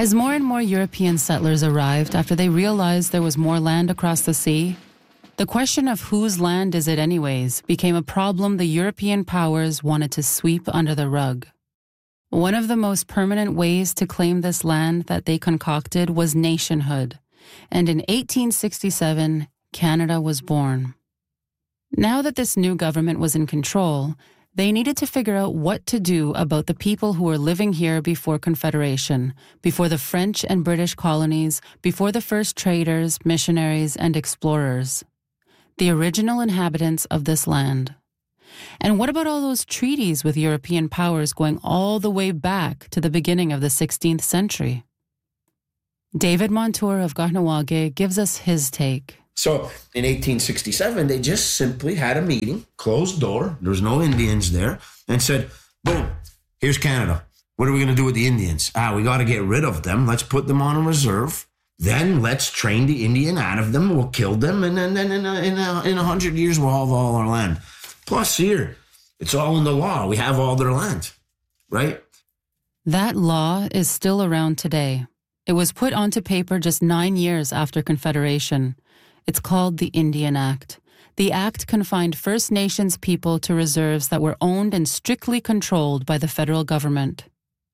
As more and more European settlers arrived after they realized there was more land across the sea, the question of whose land is it anyways became a problem the European powers wanted to sweep under the rug. One of the most permanent ways to claim this land that they concocted was nationhood, and in 1867, Canada was born. Now that this new government was in control, they needed to figure out what to do about the people who were living here before Confederation, before the French and British colonies, before the first traders, missionaries, and explorers. The original inhabitants of this land. And what about all those treaties with European powers going all the way back to the beginning of the 16th century? David Montour of Kahnawake gives us his take. So in 1867, they just simply had a meeting, closed door, there was no Indians there, and said, boom, here's Canada. What are we going to do with the Indians? We got to get rid of them. Let's put them on a reserve. Then let's train the Indian out of them. We'll kill them. And then in 100 years, we'll have all our land. Plus here, it's all in the law. We have all their land, right? That law is still around today. It was put onto paper just 9 years after Confederation. It's called the Indian Act. The act confined First Nations people to reserves that were owned and strictly controlled by the federal government.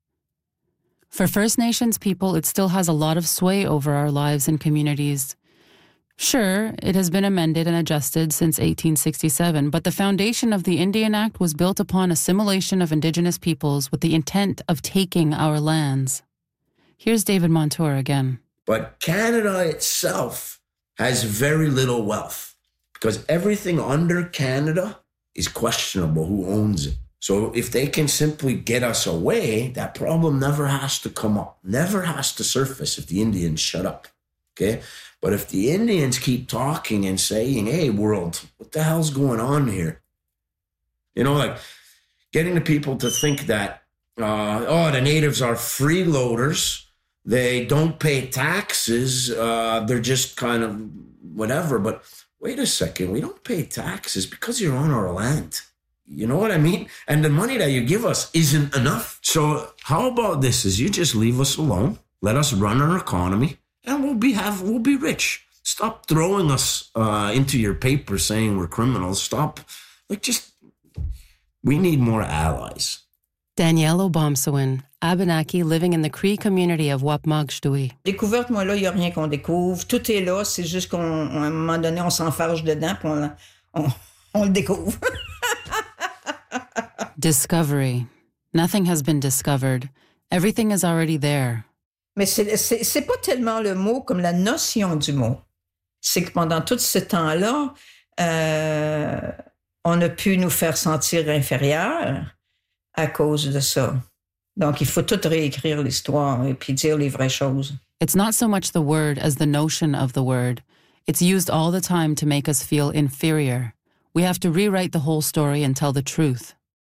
For First Nations people, it still has a lot of sway over our lives and communities. Sure, it has been amended and adjusted since 1867, but the foundation of the Indian Act was built upon assimilation of Indigenous peoples with the intent of taking our lands. Here's David Montour again. But Canada itself has very little wealth because everything under Canada is questionable who owns it. So if they can simply get us away, that problem never has to come up, never has to surface if the Indians shut up, okay? But if the Indians keep talking and saying, hey, world, what the hell's going on here? You know, like getting the people to think that, the natives are freeloaders, they don't pay taxes, they're just kind of whatever. But wait a second, we don't pay taxes because you're on our land. You know what I mean? And the money that you give us isn't enough. So how about this is you just leave us alone, let us run our economy, and we'll be rich. Stop throwing us into your paper saying we're criminals. Stop. We need more allies. Danielle Obomsawin, Abenaki living in the Cree community of Wapmagchtui. Découverte, moi, là, il n'y a rien qu'on découvre. Tout est là, c'est juste qu'à un moment donné, on s'enfarge dedans puis on le découvre. Discovery. Nothing has been discovered. Everything is already there. Mais c'est pas tellement le mot comme la notion du mot. C'est que pendant tout ce temps-là, on a pu nous faire sentir inférieurs à cause de ça. Donc, il faut tout réécrire l'histoire et puis dire les vraies choses. It's not so much the word as the notion of the word. It's used all the time to make us feel inferior. We have to rewrite the whole story and tell the truth.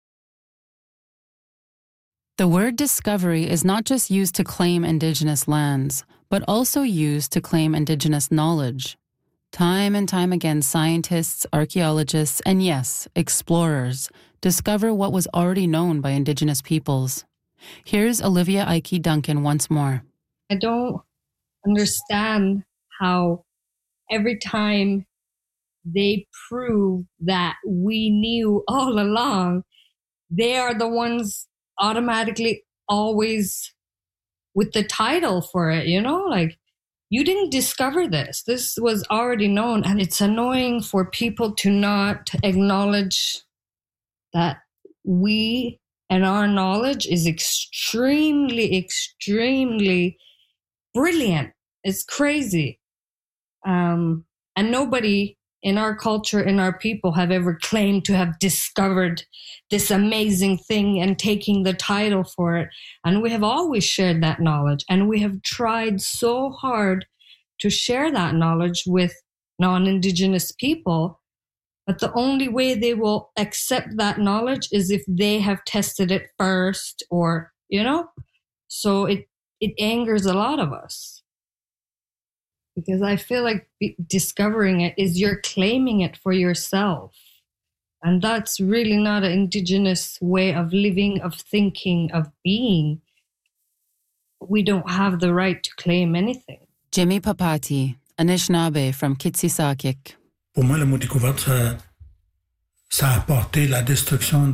The word discovery is not just used to claim Indigenous lands, but also used to claim Indigenous knowledge. Time and time again, scientists, archaeologists, and yes, explorers discover what was already known by Indigenous peoples. Here's Olivia Ike Duncan once more. I don't understand how every time they prove that we knew all along, they are the ones automatically always with the title for it, you know? Like, you didn't discover this. This was already known, and it's annoying for people to not acknowledge that we and our knowledge is extremely, extremely brilliant. It's crazy. And nobody in our culture, in our people, have ever claimed to have discovered this amazing thing and taking the title for it. And we have always shared that knowledge. And we have tried so hard to share that knowledge with non-Indigenous people. But the only way they will accept that knowledge is if they have tested it first, or, you know? So it angers a lot of us. Because I feel like discovering it is you're claiming it for yourself. And that's really not an Indigenous way of living, of thinking, of being. we don't have the right to claim anything. Jimmy Papati, Anishinaabe from Kitsisakik. Pour moi, le mot découverte, ça a apporté la destruction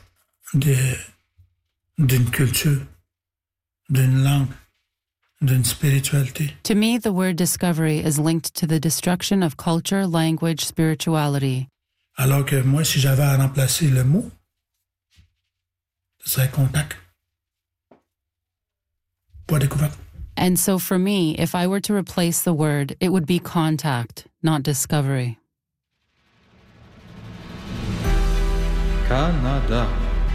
d'une culture, d'une langue, d'une spiritualité. To me, the word discovery is linked to the destruction of culture, language, spirituality. Alors que moi, si j'avais à remplacer le mot, ce serait contact. Pas découverte. And so for me, if I were to replace the word, it would be contact, not discovery. Canada.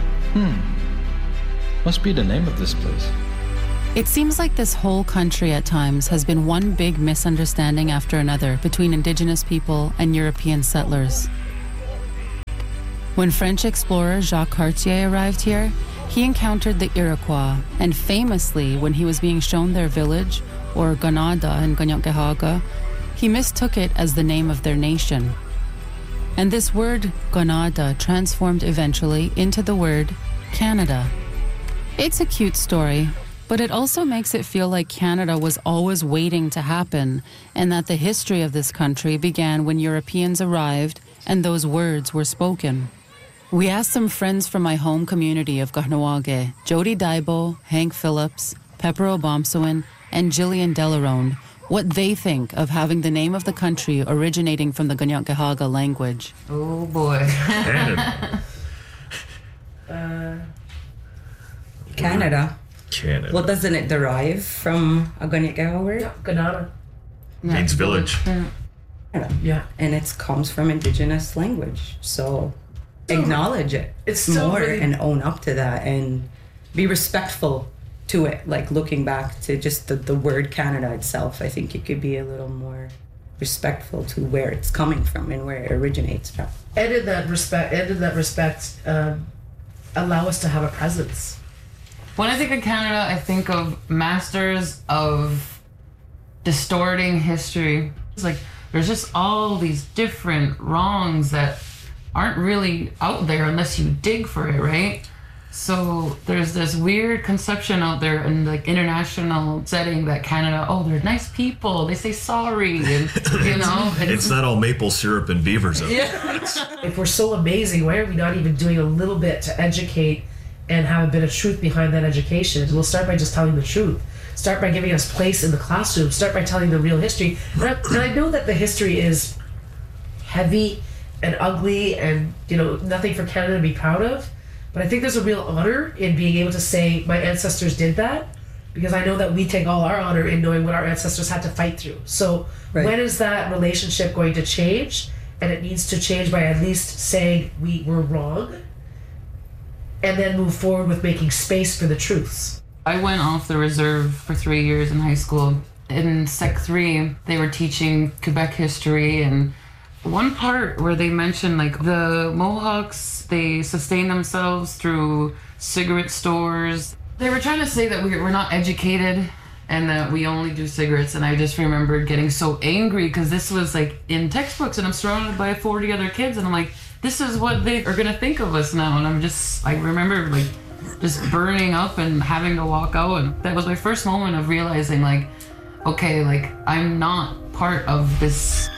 Must be the name of this place. It seems like this whole country at times has been one big misunderstanding after another between Indigenous people and European settlers. When French explorer Jacques Cartier arrived here, he encountered the Iroquois, and famously, when he was being shown their village, or Ganada in Kanien'kehá:ka, he mistook it as the name of their nation. And this word, Ganada, transformed eventually into the word Canada. It's a cute story, but it also makes it feel like Canada was always waiting to happen, and that the history of this country began when Europeans arrived and those words were spoken. We asked some friends from my home community of Kahnawake, Jody Daibo, Hank Phillips, Pepper Obomsawin, and Jillian Delarone, what they think of having the name of the country originating from the Kanien'kehá:ka language. Oh boy. Canada. Canada. Canada. Well, doesn't it derive from a Kanien'kehá:ka word? Ganada. Means village. Yeah. And it comes from Indigenous language. So acknowledge it It's still more really- and own up to that and be respectful to it. Like looking back to just the word Canada itself, I think it could be a little more respectful to where it's coming from and where it originates from. And in that respect, allow us to have a presence. When I think of Canada, I think of masters of distorting history. It's like there's just all these different wrongs that aren't really out there unless you dig for it, right? So there's this weird conception out there in like international setting that Canada, oh, they're nice people, they say sorry, and you know. It's not all maple syrup and beavers up there. If we're so amazing, why are we not even doing a little bit to educate and have a bit of truth behind that education? We'll start by just telling the truth. Start by giving us place in the classroom. Start by telling the real history. And I know that the history is heavy and ugly and, you know, nothing for Canada to be proud of. But I think there's a real honor in being able to say, my ancestors did that, because I know that we take all our honor in knowing what our ancestors had to fight through. So when is that relationship going to change? And it needs to change by at least saying we were wrong and then move forward with making space for the truths. I went off the reserve for 3 years in high school. In Sec 3, they were teaching Quebec history, and one part where they mentioned like the Mohawks, they sustain themselves through cigarette stores. They were trying to say that we're not educated and that we only do cigarettes, and I just remembered getting so angry because this was like in textbooks and I'm surrounded by 40 other kids and I'm like, this is what they are gonna think of us now. And I remember like just burning up and having to walk out, and that was my first moment of realizing like, okay, like I'm not part of this